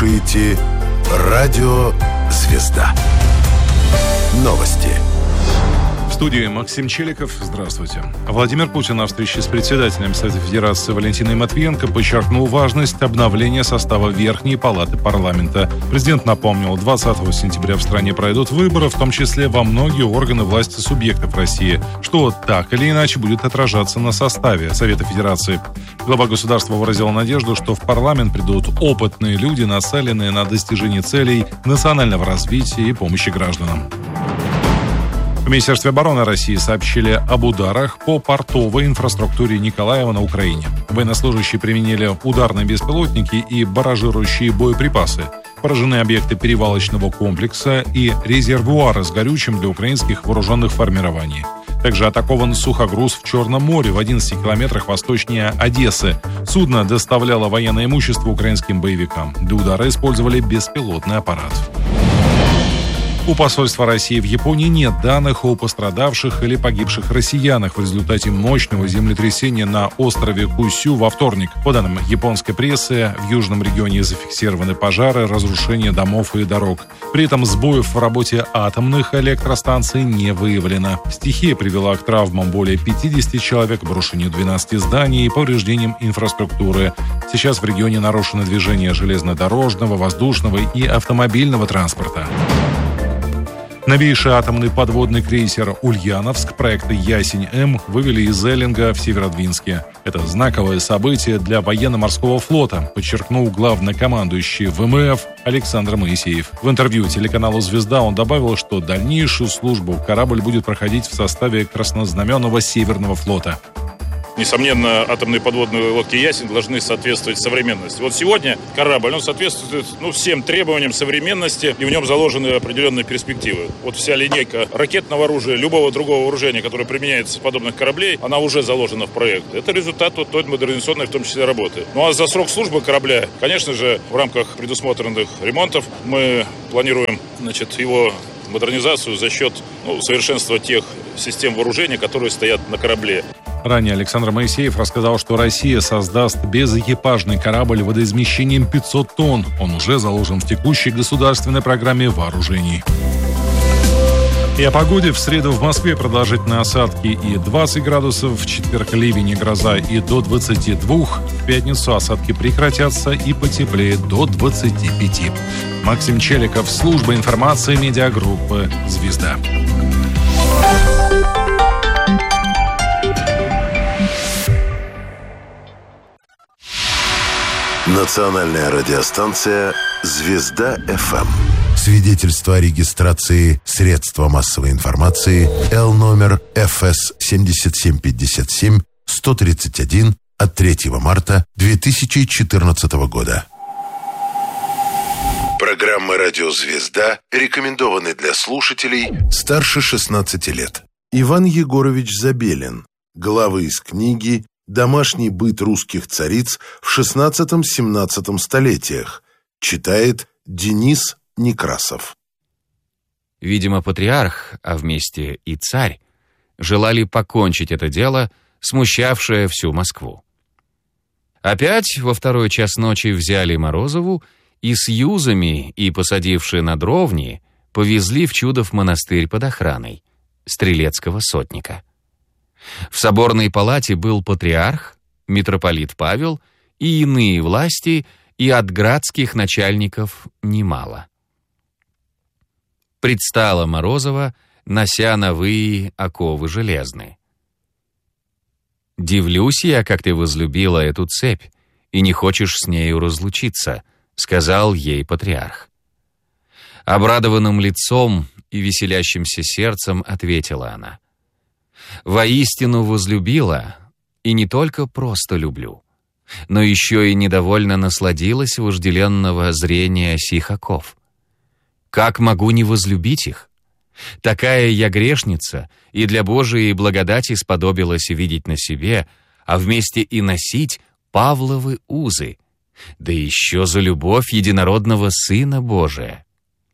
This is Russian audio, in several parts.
слушаете «Радио Звезда». Новости. В студии Максим Челиков. Здравствуйте. Владимир Путин на встрече с председателем Совета Федерации Валентиной Матвиенко подчеркнул важность обновления состава Верхней Палаты парламента. Президент напомнил, 20 сентября в стране пройдут выборы, в том числе во многие органы власти субъектов России, что так или иначе будет отражаться на составе Совета Федерации. Глава государства выразил надежду, что в парламент придут опытные люди, нацеленные на достижение целей национального развития и помощи гражданам. В Министерстве обороны России сообщили об ударах по портовой инфраструктуре Николаева на Украине. Военнослужащие применили ударные беспилотники и барражирующие боеприпасы. Поражены объекты перевалочного комплекса и резервуары с горючим для украинских вооруженных формирований. Также атакован сухогруз в Черном море в 11 километрах восточнее Одессы. Судно доставляло военное имущество украинским боевикам. Для удара использовали беспилотный аппарат. У посольства России в Японии нет данных о пострадавших или погибших россиянах в результате мощного землетрясения на острове Кусю во вторник. По данным японской прессы, в южном регионе зафиксированы пожары, разрушения домов и дорог. При этом сбоев в работе атомных электростанций не выявлено. Стихия привела к травмам более 50 человек, обрушению 12 зданий и повреждениям инфраструктуры. Сейчас в регионе нарушено движение железнодорожного, воздушного и автомобильного транспорта. Новейший атомный подводный крейсер «Ульяновск» проекта «Ясень-М» вывели из Эллинга в Северодвинске. Это знаковое событие для военно-морского флота, подчеркнул главнокомандующий ВМФ Александр Моисеев. В интервью телеканалу «Звезда» он добавил, что дальнейшую службу корабль будет проходить в составе Краснознаменного Северного флота. Несомненно, атомные подводные лодки «Ясень» должны соответствовать современности. Вот сегодня корабль, он соответствует всем требованиям современности, и в нем заложены определенные перспективы. Вот вся линейка ракетного оружия, любого другого вооружения, которое применяется в подобных кораблей, она уже заложена в проект. Это результат той модернизационной, в том числе, работы. Ну а за срок службы корабля, конечно же, в рамках предусмотренных ремонтов мы планируем, его модернизацию за счет совершенства тех систем вооружения, которые стоят на корабле. Ранее Александр Моисеев рассказал, что Россия создаст безэкипажный корабль водоизмещением 500 тонн. Он уже заложен в текущей государственной программе вооружений. И о погоде. В среду в Москве продолжительные осадки и 20 градусов, в четверг ливень и гроза и до 22, в пятницу осадки прекратятся и потеплеет до 25. Максим Челиков, служба информации медиагруппы «Звезда». Национальная радиостанция «Звезда-ФМ». Свидетельство о регистрации средства массовой информации Л-номер ФС 7757-131 от 3 марта 2014 года. Программы «Радио Звезда» рекомендованы для слушателей старше 16 лет. Иван Егорович Забелин. Главы из книги «Домашний быт русских цариц в XVI-XVII столетиях». Читает Денис Некрасов. Видимо, патриарх, а вместе и царь, желали покончить это дело, смущавшее всю Москву. Опять во второй час ночи взяли Морозову и с юзами, и, посадившие на дровни, повезли в Чудов монастырь под охраной стрелецкого сотника. В соборной палате был патриарх, митрополит Павел и иные власти, и от градских начальников немало. Предстала Морозова, нося новые оковы железные. «Дивлюсь я, как ты возлюбила эту цепь, и не хочешь с нею разлучиться», — сказал ей патриарх. Обрадованным лицом и веселящимся сердцем ответила она: «Воистину возлюбила, и не только просто люблю, но еще и недовольно насладилась вожделенного зрения сих оков. Как могу не возлюбить их? Такая я грешница, и для Божией благодати сподобилась видеть на себе, а вместе и носить Павловы узы, да еще за любовь единородного Сына Божия».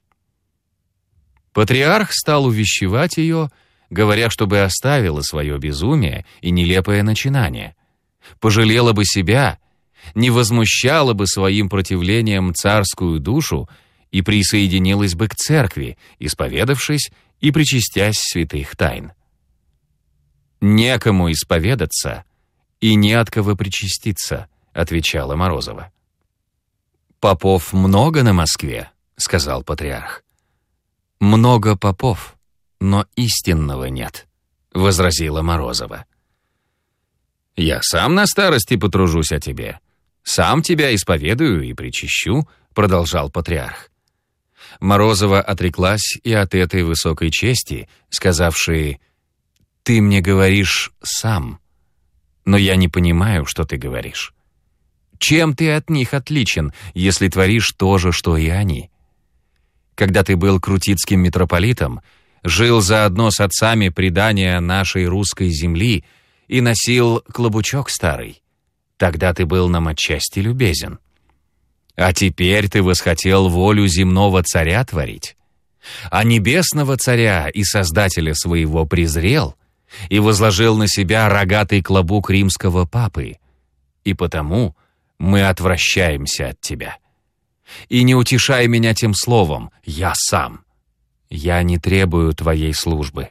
Патриарх стал увещевать ее, говоря, чтобы оставила свое безумие и нелепое начинание, пожалела бы себя не возмущала бы своим противлением царскую душу и присоединилась бы к церкви, исповедавшись и причастясь святых тайн. «Некому исповедаться и не от кого причаститься», — отвечала Морозова. «Попов много на Москве», — сказал патриарх. «Много попов, но истинного нет», — возразила Морозова. «Я сам на старости потружусь о тебе. Сам тебя исповедую и причащу», — продолжал патриарх. Морозова отреклась и от этой высокой чести, сказавшей: «Ты мне говоришь сам, но я не понимаю, что ты говоришь. Чем ты от них отличен, если творишь то же, что и они? Когда ты был крутицким митрополитом, жил заодно с отцами предания нашей русской земли и носил клобучок старый, тогда ты был нам отчасти любезен. А теперь ты восхотел волю земного царя творить, а небесного царя и создателя своего презрел и возложил на себя рогатый клобук римского папы, и потому мы отвращаемся от тебя. И не утешай меня тем словом «я сам». Я не требую твоей службы».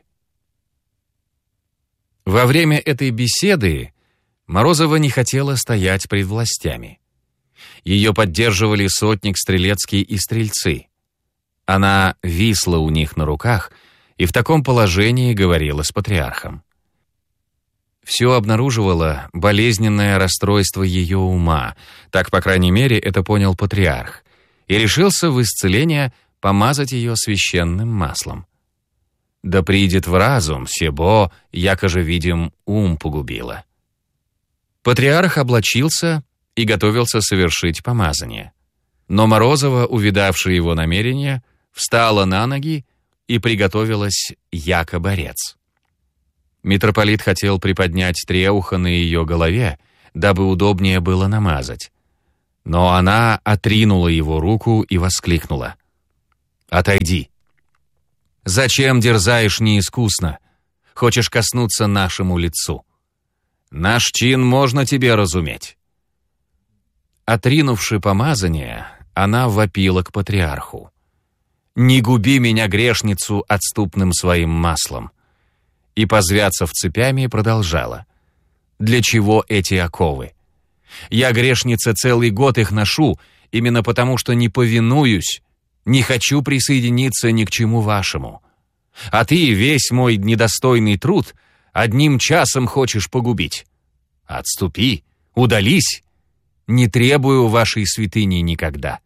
Во время этой беседы Морозова не хотела стоять пред властями. Ее поддерживали сотник Стрелецкий и стрельцы. Она висла у них на руках и в таком положении говорила с патриархом. Все обнаруживало болезненное расстройство ее ума, так, по крайней мере, это понял патриарх, и решился в исцеление помазать ее священным маслом. «Да придет в разум, себо, яко же видим, ум погубило». Патриарх облачился и готовился совершить помазание. Но Морозова, увидавшая его намерение, встала на ноги и приготовилась яко борец. Митрополит хотел приподнять треухо на ее голове, дабы удобнее было намазать. Но она отринула его руку и воскликнула: «Отойди! Зачем дерзаешь неискусно? Хочешь коснуться нашему лицу? Наш чин можно тебе разуметь». Отринувши помазание, она вопила к патриарху: «Не губи меня, грешницу, отступным своим маслом!» И, позвяцав цепями, продолжала: «Для чего эти оковы? Я, грешница, целый год их ношу, именно потому, что не повинуюсь, не хочу присоединиться ни к чему вашему. А ты весь мой недостойный труд одним часом хочешь погубить. Отступи, удались, не требую вашей святыни никогда».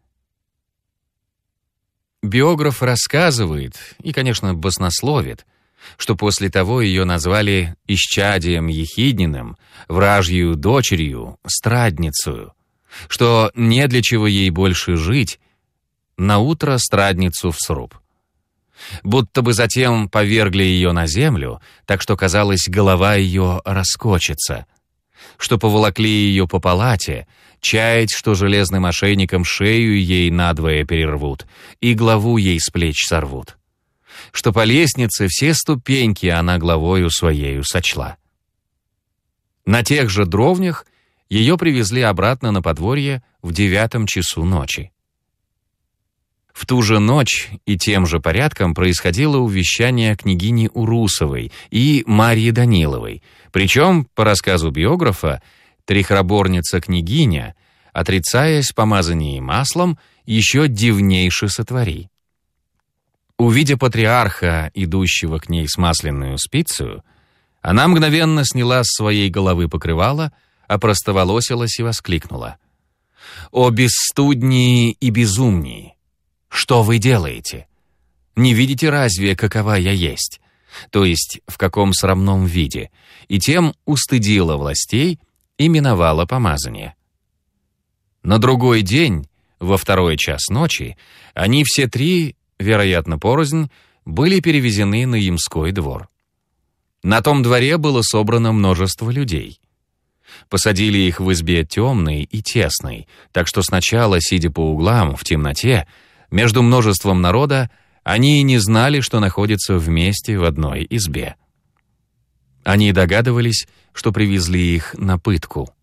Биограф рассказывает, и, конечно, баснословит, что после того ее назвали исчадием ехидниным, вражьею дочерью, страдницею, что не для чего ей больше жить, наутро страдницу в сруб. Будто бы затем повергли ее на землю, так что, казалось, голова ее раскочится, что поволокли ее по палате, чаять, что железным ошейником шею ей надвое перервут и главу ей с плеч сорвут, что по лестнице все ступеньки она главою своею сочла. На тех же дровнях ее привезли обратно на подворье в 9 часу ночи. В ту же ночь и тем же порядком происходило увещание княгини Урусовой и Марьи Даниловой, причем, по рассказу биографа, трехроборница-княгиня, отрицаясь помазание маслом, еще дивнейше сотвори. Увидя патриарха, идущего к ней с масляную спицею, она мгновенно сняла с своей головы покрывало, опростоволосилась и воскликнула: «О бесстуднии и безумнии! Что вы делаете? Не видите разве, какова я есть? То есть в каком срамном виде?» И тем устыдила властей и миновала помазание. На другой день, во 2 час ночи, они все три, вероятно, порознь, были перевезены на Ямской двор. На том дворе было собрано множество людей. Посадили их в избе темной и тесной, так что сначала, сидя по углам, в темноте, между множеством народа, они и не знали, что находятся вместе в одной избе. Они догадывались, что привезли их на пытку.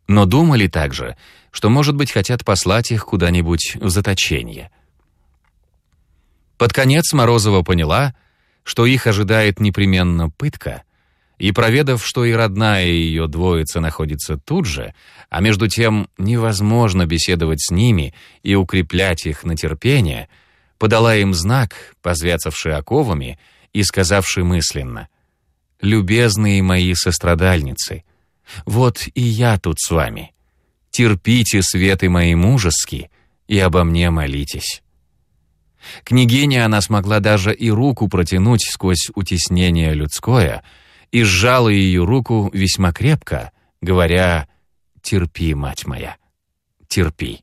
но думали также, что, может быть, хотят послать их куда-нибудь в заточение. Под конец Морозова поняла, что их ожидает непременно пытка, и, проведав, что и родная ее двоица находится тут же, а между тем невозможно беседовать с ними и укреплять их на терпение, подала им знак, позвяцавший оковами и сказавший мысленно: «Любезные мои сострадальницы, вот и я тут с вами. Терпите светы мои мужеские и обо мне молитесь». Княгине она смогла даже и руку протянуть сквозь утеснение людское и сжала ее руку весьма крепко, говоря: «Терпи, мать моя, терпи».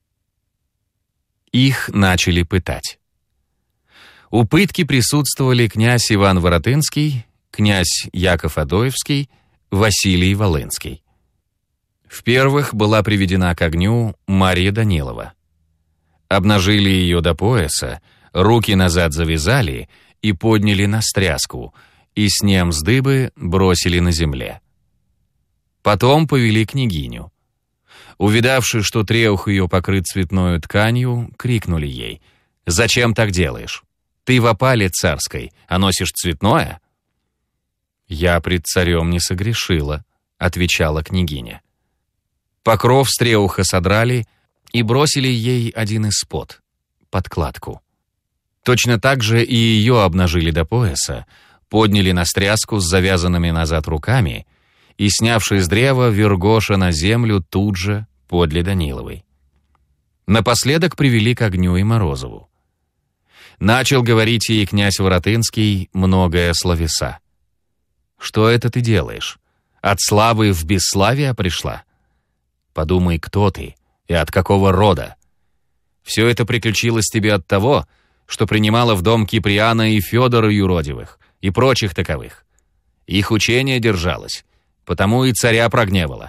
Их начали пытать. У пытки присутствовали князь Иван Воротынский, князь Яков Адоевский, Василий Волынский. В первых была приведена к огню Марья Данилова. Обнажили ее до пояса, руки назад завязали и подняли на стряску, и снем с дыбы бросили на земле. Потом повели княгиню. Увидавши, что треух ее покрыт цветною тканью, крикнули ей: «Зачем так делаешь? Ты в опале царской, а носишь цветное?» «Я пред царем не согрешила», — отвечала княгиня. Покров с треуха содрали и бросили ей один из спод, подкладку. Точно так же и ее обнажили до пояса, подняли на стряску с завязанными назад руками и, снявши с древа Вергоша на землю тут же подле Даниловой. Напоследок привели к огню и Морозову. Начал говорить ей князь Воротынский многое словеса. «Что это ты делаешь? От славы в бесславие пришла? Подумай, кто ты и от какого рода. Все это приключилось тебе от того, что принимала в дом Киприана и Федора юродивых, и прочих таковых. Их учение держалось, потому и царя прогневала».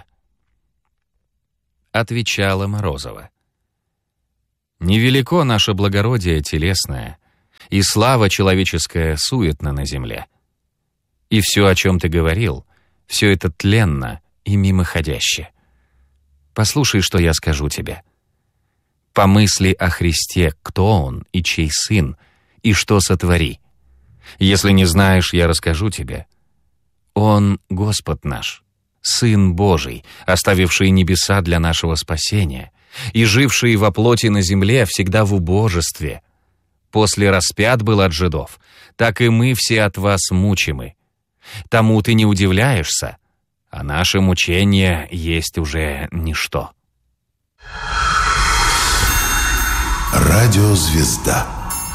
Отвечала Морозова: «Невелико наше благородие телесное, и слава человеческая суетна на земле. И все, о чем ты говорил, все это тленно и мимоходяще. Послушай, что я скажу тебе. Помысли о Христе, кто Он и чей сын, и что сотвори. Если не знаешь, я расскажу тебе. Он Господь наш, Сын Божий, оставивший небеса для нашего спасения, и живший во плоти на земле всегда в убожестве. После распят был от жидов, так и мы все от вас мучимы. Тому ты не удивляешься, а наше мучение есть уже ничто». Радиозвезда.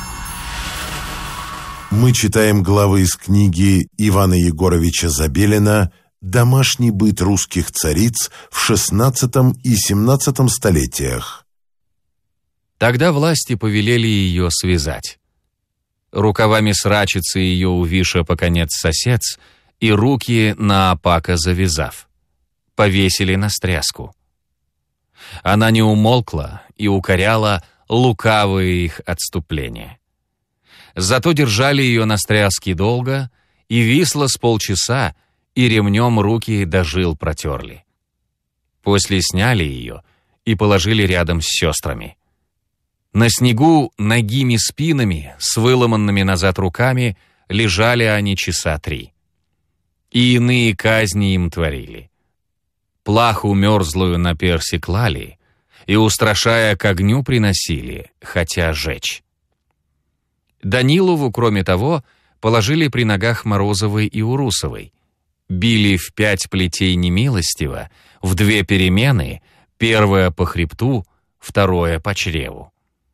Мы читаем главы из книги Ивана Егоровича Забелина «Домашний быт русских цариц в XVI и XVII столетиях». Тогда власти повелели ее связать. Рукавами срачицы ее увиша по конец сосец и руки на опака завязав. Повесили на стряску. Она не умолкла и укоряла лукавые их отступления. Зато держали ее на стряске долго, и висла с полчаса, и ремнем руки до жил протерли. После сняли ее и положили рядом с сестрами. На снегу нагими спинами, с выломанными назад руками, лежали они часа 3. И иные казни им творили. Плаху мерзлую на перси клали, и, устрашая, к огню приносили, хотя жечь. Данилову, кроме того, положили при ногах Морозовой и Урусовой, били в 5 плетей немилостиво, в 2 перемены, первое по хребту, второе по чреву.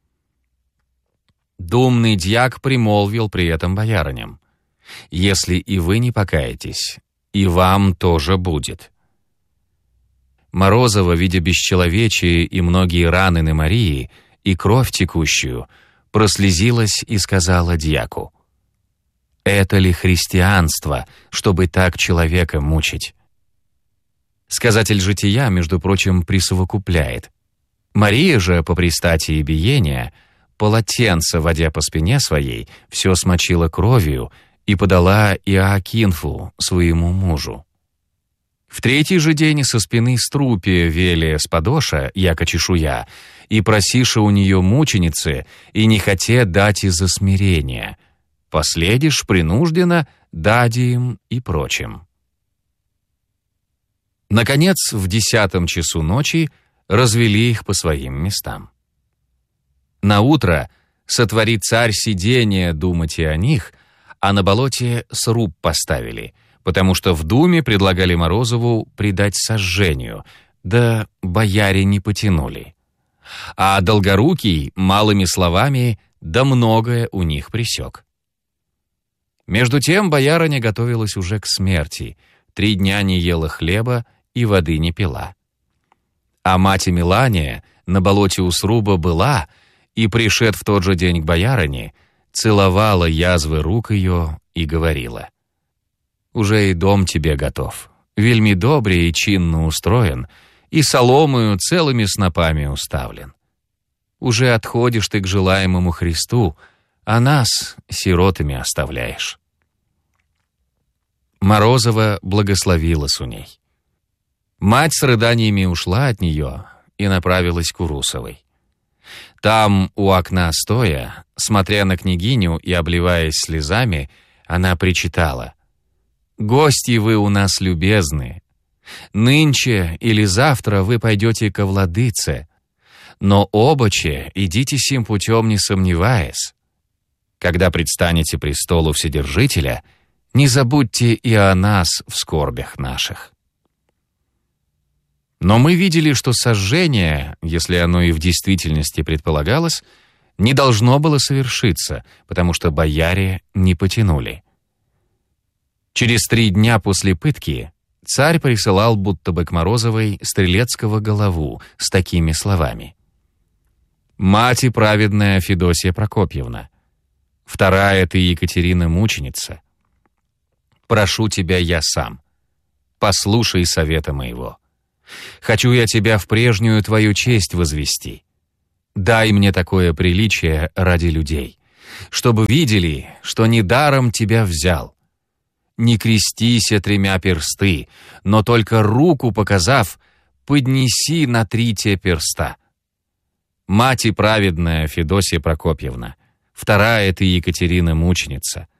Думный дьяк примолвил при этом боярыням: «Если и вы не покаетесь, и вам тоже будет». Морозова, видя бесчеловечие и многие раны на Марии, и кровь текущую, прослезилась и сказала дьяку: «Это ли христианство, чтобы так человека мучить?» Сказатель жития, между прочим, присовокупляет: Мария же, по пристати биения, полотенце, водя по спине своей, все смочила кровью и подала Иоакинфу, своему мужу. В третий же день со спины струпе Велия Спадоша, яко чешуя, и просиша у нее мученицы, и не хоте дать из-за смирения. Последишь принужденно, дади им и прочим. Наконец, в 10 часу ночи развели их по своим местам. Наутро сотвори царь сидение думать и о них, а на болоте сруб поставили, потому что в думе предлагали Морозову предать сожжению, да бояре не потянули. А Долгорукий малыми словами да многое у них пресек. Между тем боярыня готовилась уже к смерти, 3 дня не ела хлеба и воды не пила. А мать Мелания на болоте у сруба была, и, пришед в тот же день к боярине, целовала язвы рук ее и говорила: «Уже и дом тебе готов, вельми добре и чинно устроен, и соломою целыми снопами уставлен. Уже отходишь ты к желаемому Христу, а нас сиротами оставляешь». Морозова благословила Суней. Мать с рыданиями ушла от нее и направилась к Урусовой. Там, у окна стоя, смотря на княгиню и обливаясь слезами, она причитала: «Гости вы у нас любезны. Нынче или завтра вы пойдете ко владыце, но обоче идите сим путем, не сомневаясь. Когда предстанете престолу Вседержителя, не забудьте и о нас в скорбях наших». Но мы видели, что сожжение, если оно и в действительности предполагалось, не должно было совершиться, потому что бояре не потянули. Через 3 дня после пытки царь присылал будто бы к Морозовой стрелецкого голову с такими словами: «Мать и праведная Федосия Прокопьевна, вторая ты Екатерина мученица, прошу тебя я сам, послушай совета моего. Хочу я тебя в прежнюю твою честь возвести. Дай мне такое приличие ради людей, чтобы видели, что недаром тебя взял. Не крестися 3 персты, но только руку показав, поднеси на 3 перста. Мать и праведная Федосия Прокопьевна, вторая ты Екатерина мученица,